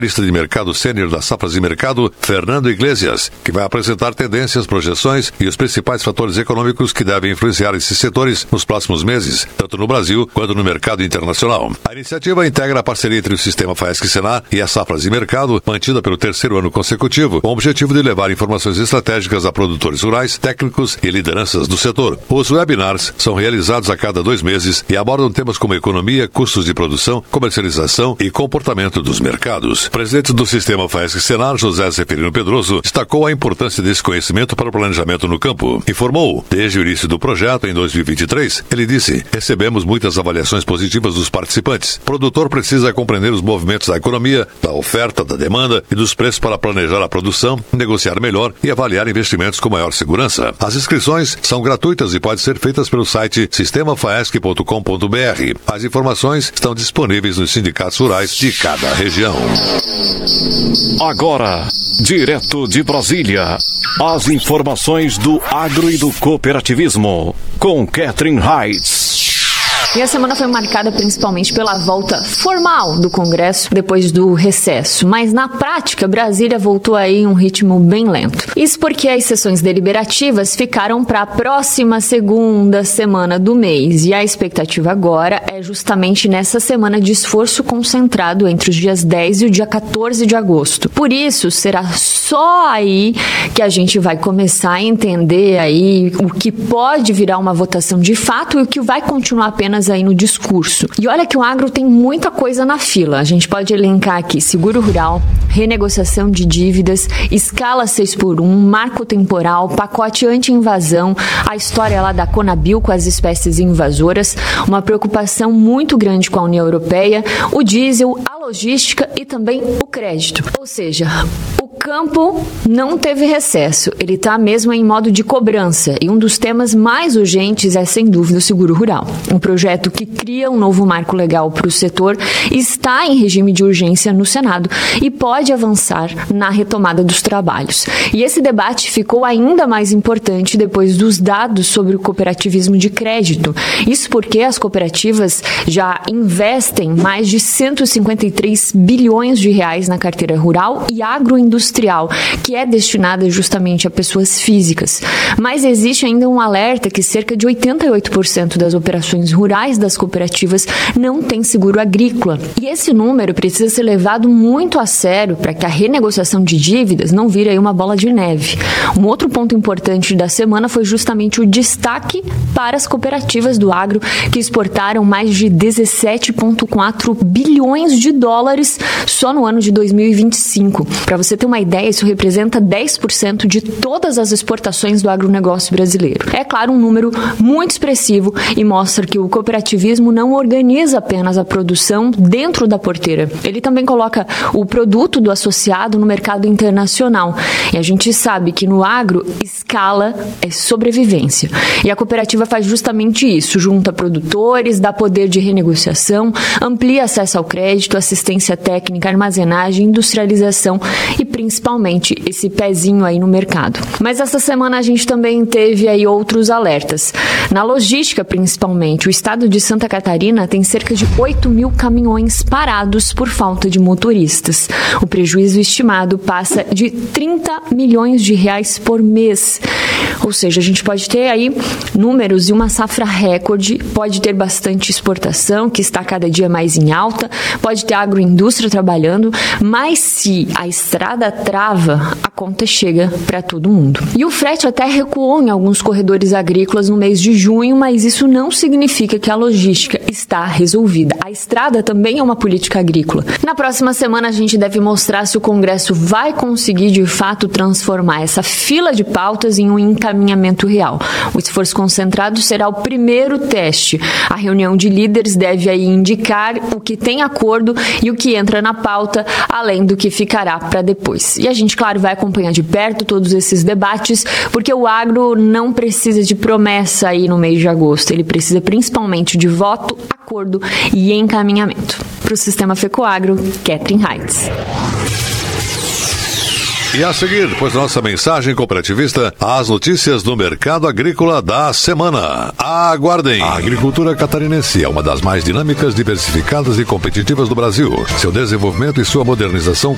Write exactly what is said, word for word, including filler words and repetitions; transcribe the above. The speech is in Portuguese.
Lista de mercado sênior da Safras e Mercado, Fernando Iglesias, que vai apresentar tendências, projeções e os principais fatores econômicos que devem influenciar esses setores nos próximos meses, tanto no Brasil quanto no mercado internacional. A iniciativa integra a parceria entre o Sistema Faesc Senar e a Safras e Mercado, mantida pelo terceiro ano consecutivo, com o objetivo de levar informações estratégicas a produtores rurais, técnicos e lideranças do setor. Os webinars são realizados a cada dois meses e abordam temas como economia, custos de produção, comercialização e comportamento dos mercados. O presidente do Sistema Faesc Senar, José Zeferino Pedroso, destacou a importância desse conhecimento para o planejamento no campo. Informou, desde o início do projeto, em dois mil e vinte e três, ele disse, recebemos muitas avaliações positivas dos participantes. O produtor precisa compreender os movimentos da economia, da oferta, da demanda e dos preços para planejar a produção, negociar melhor e avaliar investimentos com maior segurança. As inscrições são gratuitas e podem ser feitas pelo site sistema faesc ponto com ponto b r. As informações estão disponíveis nos sindicatos rurais de cada região. Agora, direto de Brasília, as informações do agro e do cooperativismo, com Catherine Heitz. E a semana foi marcada principalmente pela volta formal do Congresso depois do recesso, mas na prática Brasília voltou aí em um ritmo bem lento. Isso porque as sessões deliberativas ficaram para a próxima segunda semana do mês e a expectativa agora é justamente nessa semana de esforço concentrado entre os dias dez e o dia quatorze de agosto. Por isso, será só aí que a gente vai começar a entender aí o que pode virar uma votação de fato e o que vai continuar apenas aí no discurso. E olha que o agro tem muita coisa na fila. A gente pode elencar aqui seguro rural, renegociação de dívidas, escala seis por um, marco temporal, pacote anti-invasão, a história lá da Conabil com as espécies invasoras, uma preocupação muito grande com a União Europeia, o diesel, a logística e também o crédito. Ou seja, o campo não teve recesso, ele está mesmo em modo de cobrança e um dos temas mais urgentes é sem dúvida o seguro rural. Um projeto que cria um novo marco legal para o setor está em regime de urgência no Senado e pode avançar na retomada dos trabalhos. E esse debate ficou ainda mais importante depois dos dados sobre o cooperativismo de crédito. Isso porque as cooperativas já investem mais de cento e cinquenta e três bilhões de reais na carteira rural e agroindustrial, que é destinada justamente a pessoas físicas. Mas existe ainda um alerta que cerca de oitenta e oito por cento das operações rurais das cooperativas não têm seguro agrícola. E esse número precisa ser levado muito a sério para que a renegociação de dívidas não vire aí uma bola de neve. Um outro ponto importante da semana foi justamente o destaque para as cooperativas do agro que exportaram mais de dezessete vírgula quatro bilhões de dólares só no ano de dois mil e vinte e cinco. Para você ter uma ideia, isso representa dez por cento de todas as exportações do agronegócio brasileiro. É claro, um número muito expressivo e mostra que o cooperativismo não organiza apenas a produção dentro da porteira. Ele também coloca o produto do associado no mercado internacional. E a gente sabe que no agro, escala é sobrevivência. E a cooperativa faz justamente isso, junta produtores, dá poder de renegociação, amplia acesso ao crédito, assistência técnica, armazenagem, industrialização e principalmente esse pezinho aí no mercado. Mas essa semana a gente também teve aí outros alertas. Na logística, principalmente, o estado de Santa Catarina tem cerca de oito mil caminhões parados por falta de motoristas. O prejuízo estimado passa de trinta milhões de reais por mês. Ou seja, a gente pode ter aí números e uma safra recorde, pode ter bastante exportação, que está cada dia mais em alta, pode ter agroindústria trabalhando, mas se a estrada trava, a conta chega para todo mundo. E o frete até recuou em alguns corredores agrícolas no mês de junho, mas isso não significa que a logística está resolvida. A estrada também é uma política agrícola. Na próxima semana a gente deve mostrar se o Congresso vai conseguir de fato transformar essa fila de pautas em um encaminhamento real. O esforço concentrado será o primeiro teste. A reunião de líderes deve aí indicar o que tem acordo e o que entra na pauta, além do que ficará para depois. E a gente, claro, vai acompanhar de perto todos esses debates, porque o agro não precisa de promessa aí no mês de agosto. Ele precisa principalmente de voto, acordo e encaminhamento. Para o Sistema FECOAGRO, Catherine Heitz. E a seguir, depois da nossa mensagem cooperativista, as notícias do mercado agrícola da semana. Aguardem! A agricultura catarinense é uma das mais dinâmicas, diversificadas e competitivas do Brasil. Seu desenvolvimento e sua modernização